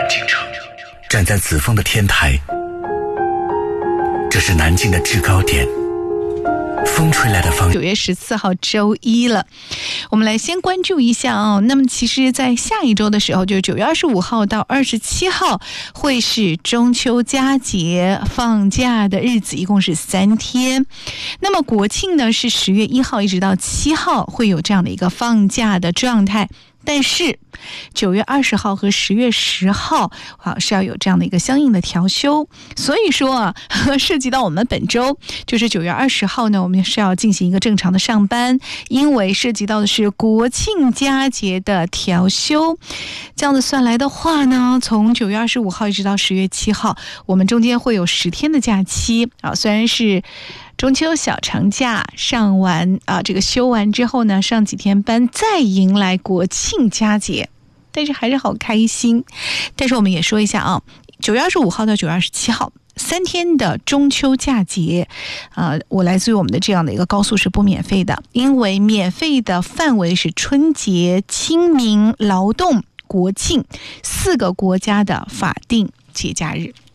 站在紫峰的天台，这是南京的制高点。风吹来的风。 9月14号周一了，我们来先关注一下啊。那么其实在下一周的时候，就是9月25号到27号会是中秋佳节放假的日子，一共是3天。那么国庆呢是10月1号一直到7号会有这样的一个放假的状态。但是9月20号和10月10号是要有这样的一个相应的调休，所以说啊，涉及到我们本周就是9月20号呢，我们是要进行一个正常的上班，因为涉及到的是国庆佳节的调休。这样子算来的话呢，从9月25号一直到10月7号，我们中间会有10天的假期啊，虽然是中秋小长假上完这个休完之后呢，上几天班，再迎来国庆佳节，但是还是好开心。但是我们也说一下啊，9月25号到9月27号3天的中秋假节，我来自于我们的这样的一个高速是不免费的，因为免费的范围是春节、清明、劳动、国庆4个国家的法定节假日。